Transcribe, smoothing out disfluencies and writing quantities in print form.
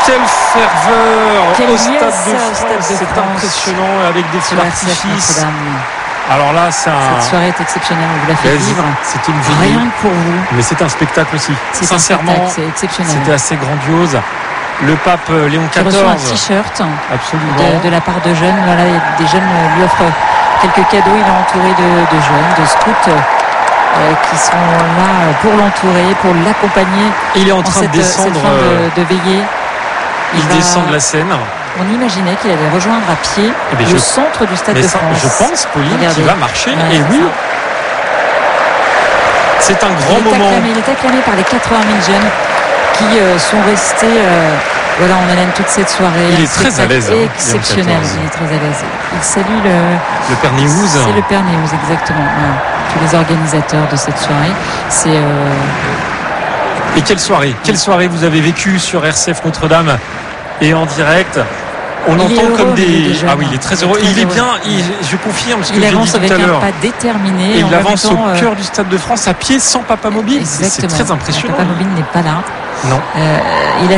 quelle ferveur Quel au Stade yes, de au France, Stade de c'est France. impressionnant avec des feux Sur RCF d'artifice. Notre-Dame. Alors là, c'est Cette soirée est exceptionnelle, on vous l'a fait vivre. C'était une veillée, Rien que pour vous. mais c'est un spectacle aussi. C'est Sincèrement, un spectacle, c'est exceptionnel. c'était assez grandiose. Le pape Léon Qui reçoit un XIV, t-shirt absolument. de la part de jeunes. Voilà, des jeunes lui offrent quelques cadeaux. Il est entouré de jeunes, de scouts qui sont là pour l'entourer, pour l'accompagner. Il est en train de cette descendre. fin de veillée. Il descend de la scène. On imaginait qu'il allait rejoindre à pied le centre du Stade de France. Je pense, Pauline, Regardez. qu'il va marcher. Ouais, et oui, c'est un grand moment. Il est acclamé par les 80 000 jeunes qui sont restés en haleine toute cette soirée. Il est très à l'aise. Exceptionnel. Il est très à l'aise. Il salue le Père Néouz. C'est le Père Néouz, exactement. Voilà. Tous les organisateurs de cette soirée. Et quelle soirée vous avez vécue sur RCF Notre-Dame et en direct. On entend comme des. Ah oui, il est très heureux. Il est bien, je confirme ce que j'ai dit tout à l'heure. Il avance avec un pas déterminé. Et il avance au cœur du Stade de France à pied sans papa mobile. C'est très impressionnant. Papa mobile n'est pas là. Non. Il a